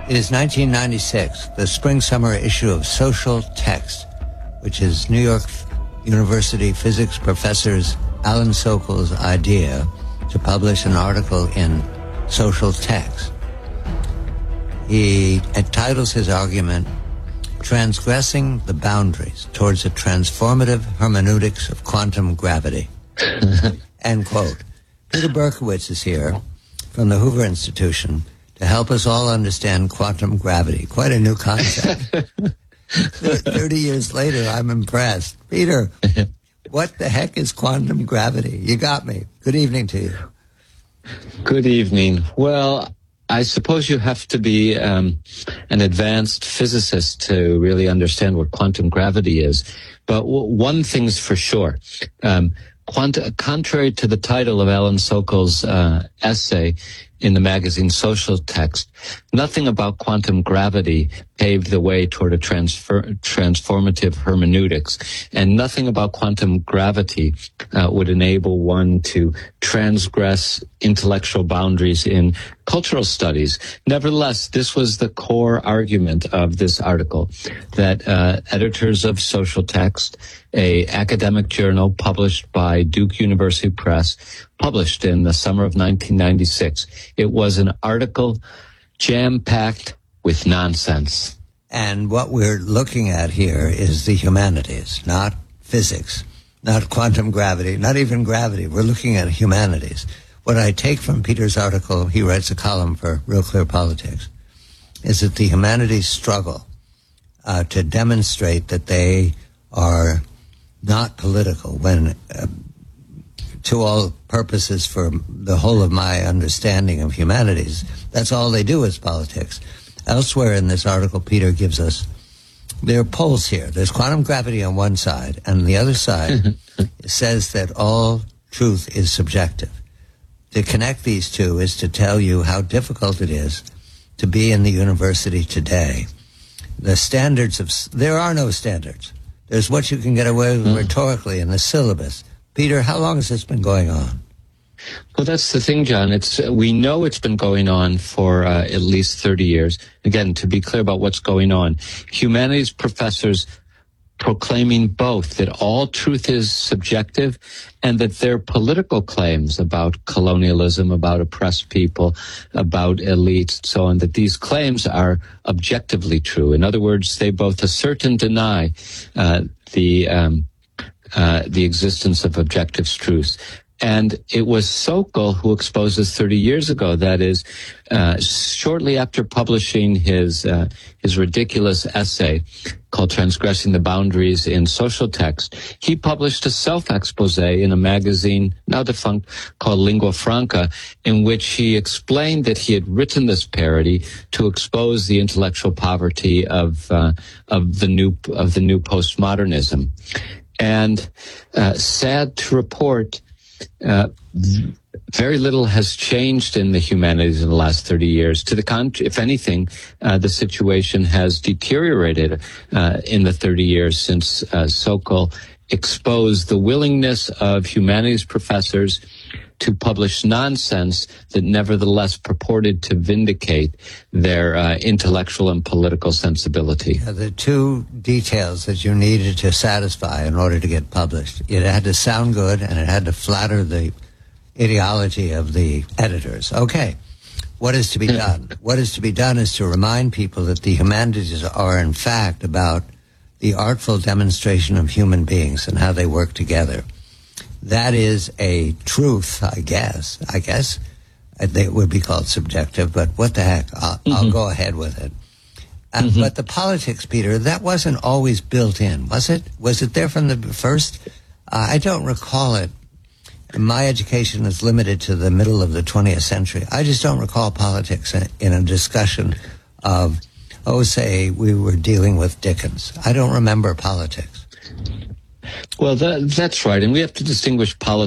It is 1996, the spring-summer issue of Social Text, which is New York University physics professors Alan Sokal's idea to publish an article in Social Text. He titles his argument, Transgressing the Boundaries Towards a Transformative Hermeneutics of Quantum Gravity. End quote. Peter Berkowitz is here from the Hoover Institution to help us all understand quantum gravity. Quite a new concept. 30 years later, I'm impressed. Peter, what the heck is quantum gravity? You got me. Good evening to you. Good evening. Well, I suppose you have to be an advanced physicist to really understand what quantum gravity is. But one thing's for sure. Contrary to the title of Alan Sokal's essay in the magazine Social Text, nothing about quantum gravity paved the way toward a transformative hermeneutics, and nothing about quantum gravity would enable one to transgress intellectual boundaries in cultural studies. Nevertheless, this was the core argument of this article, that editors of Social Text, a academic journal published by Duke University Press, published in the summer of 1996. It was an article jam-packed with nonsense. And what we're looking at here is the humanities, not physics, not quantum gravity, not even gravity. We're looking at humanities. What I take from Peter's article, he writes a column for Real Clear Politics, is that the humanities struggle to demonstrate that they are not political when to all purposes for the whole of my understanding of humanities, that's all they do is politics. Elsewhere in this article, Peter gives us, there are poles here. There's quantum gravity on one side, and on the other side it says that all truth is subjective. To connect these two is to tell you how difficult it is to be in the university today. The standards there are no standards. There's what you can get away with rhetorically in the syllabus. Peter, how long has this been going on? Well, that's the thing, John. We know it's been going on for at least 30 years. Again, to be clear about what's going on, humanities professors proclaiming both that all truth is subjective and that their political claims about colonialism, about oppressed people, about elites, so on, that these claims are objectively true. In other words, they both assert and deny the existence of objective truths. And it was Sokal who exposed this 30 years ago. That is, shortly after publishing his ridiculous essay called Transgressing the Boundaries in Social Text, he published a self-expose in a magazine, now defunct, called Lingua Franca, in which he explained that he had written this parody to expose the intellectual poverty of the new postmodernism. And sad to report, very little has changed in the humanities in the last 30 years. To the contrary, if anything, the situation has deteriorated in the 30 years since Sokal exposed the willingness of humanities professors to publish nonsense that nevertheless purported to vindicate their intellectual and political sensibility. The two details that you needed to satisfy in order to get published, it had to sound good and it had to flatter the ideology of the editors. Okay, what is to be done? What is to be done is to remind people that the humanities are in fact about the artful demonstration of human beings and how they work together. That is a truth, I guess. It would be called subjective, but what the heck? I'll go ahead with it. But the politics, Peter, that wasn't always built in, was it? Was it there from the first? I don't recall it. My education is limited to the middle of the 20th century. I just don't recall politics in a discussion of, say, we were dealing with Dickens. I don't remember politics. Well, that's right. And we have to distinguish politics